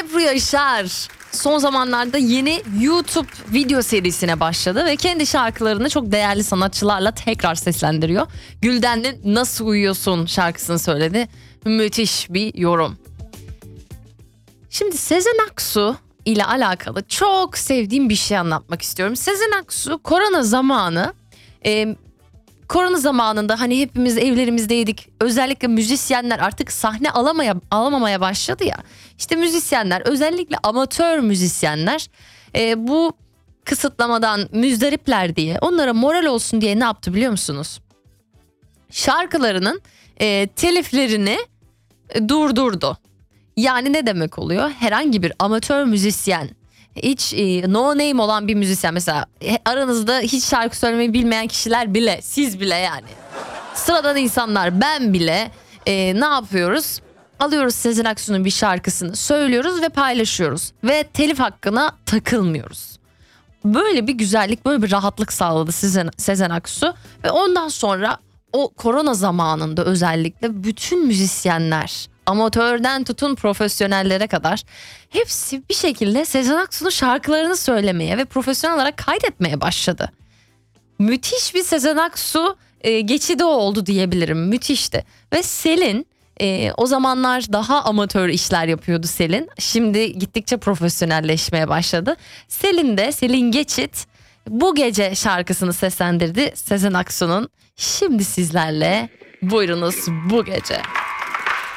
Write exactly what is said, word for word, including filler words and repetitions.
Ebru Yaşar son zamanlarda yeni YouTube video serisine başladı ve kendi şarkılarını çok değerli sanatçılarla tekrar seslendiriyor. Gülden'in Nasıl Uyuyorsun şarkısını söyledi. Müthiş bir yorum. Şimdi Sezen Aksu ile alakalı çok sevdiğim bir şey anlatmak istiyorum. Sezen Aksu korona zamanı e, korona zamanında hani hepimiz evlerimizdeydik. Özellikle müzisyenler artık sahne alamaya alamamaya başladı ya. İşte müzisyenler, özellikle amatör müzisyenler e, bu kısıtlamadan müzdaripler diye, onlara moral olsun diye ne yaptı biliyor musunuz? Şarkılarının e, teliflerini e, durdurdu. Yani ne demek oluyor? Herhangi bir amatör müzisyen, hiç e, no name olan bir müzisyen, mesela aranızda hiç şarkı söylemeyi bilmeyen kişiler bile, siz bile, yani sıradan insanlar, ben bile e, ne yapıyoruz? Alıyoruz Sezen Aksu'nun bir şarkısını, söylüyoruz ve paylaşıyoruz ve telif hakkına takılmıyoruz. Böyle bir güzellik, böyle bir rahatlık sağladı Sezen, Sezen Aksu ve ondan sonra o korona zamanında özellikle bütün müzisyenler, amatörden tutun profesyonellere kadar, hepsi bir şekilde Sezen Aksu'nun şarkılarını söylemeye ve profesyonel olarak kaydetmeye başladı. Müthiş bir Sezen Aksu e, geçidi oldu diyebilirim. Müthişti. Ve Selin, e, o zamanlar daha amatör işler yapıyordu Selin. Şimdi gittikçe profesyonelleşmeye başladı. Selin de, Selin Geçit, Bu Gece şarkısını seslendirdi Sezen Aksu'nun. Şimdi sizlerle, buyurunuz Bu Gece.